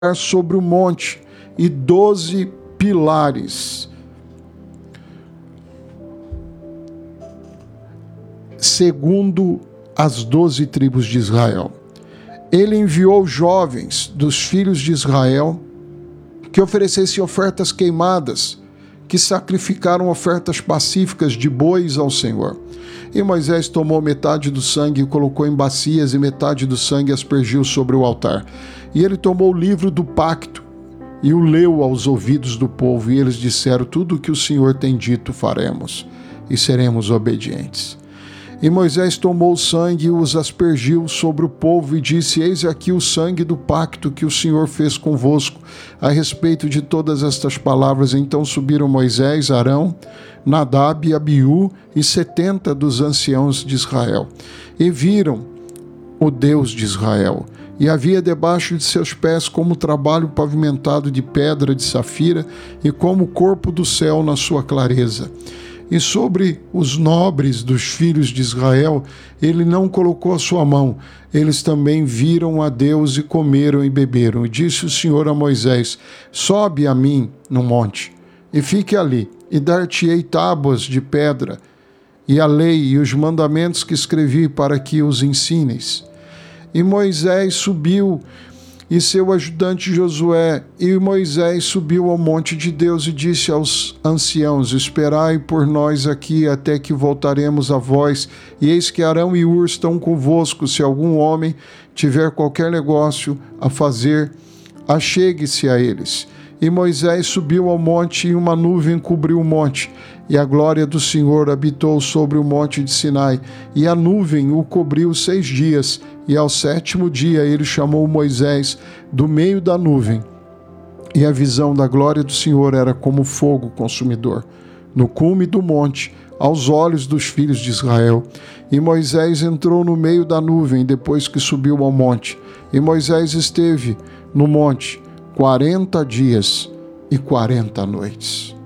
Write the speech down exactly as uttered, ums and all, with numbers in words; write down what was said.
sobre o monte e doze pilares, segundo as doze tribos de Israel. Ele enviou jovens dos filhos de Israel que oferecessem ofertas queimadas, que sacrificaram ofertas pacíficas de bois ao Senhor. E Moisés tomou metade do sangue e colocou em bacias, e metade do sangue aspergiu sobre o altar. E ele tomou o livro do pacto e o leu aos ouvidos do povo, e eles disseram: tudo o que o Senhor tem dito faremos, e seremos obedientes. E Moisés tomou o sangue e os aspergiu sobre o povo e disse: eis aqui o sangue do pacto que o Senhor fez convosco a respeito de todas estas palavras. Então subiram Moisés, Arão, Nadab e Abiú e setenta dos anciãos de Israel, e viram o Deus de Israel. E havia debaixo de seus pés como trabalho pavimentado de pedra de safira, e como o corpo do céu na sua clareza. E sobre os nobres dos filhos de Israel ele não colocou a sua mão. Eles também viram a Deus e comeram e beberam. E disse o Senhor a Moisés: sobe a mim no monte, e fique ali, e dar-te-ei tábuas de pedra, e a lei e os mandamentos que escrevi, para que os ensines. E Moisés subiu, e seu ajudante Josué, e Moisés subiu ao monte de Deus e disse aos anciãos: esperai por nós aqui até que voltaremos a vós, e eis que Arão e Hur estão convosco. Se algum homem tiver qualquer negócio a fazer, achegue-se a eles. E Moisés subiu ao monte, e uma nuvem cobriu o monte, e a glória do Senhor habitou sobre o monte de Sinai, e a nuvem o cobriu seis dias, e ao sétimo dia ele chamou Moisés do meio da nuvem, e a visão da glória do Senhor era como fogo consumidor, no cume do monte, aos olhos dos filhos de Israel. E Moisés entrou no meio da nuvem depois que subiu ao monte, e Moisés esteve no monte quarenta dias e quarenta noites.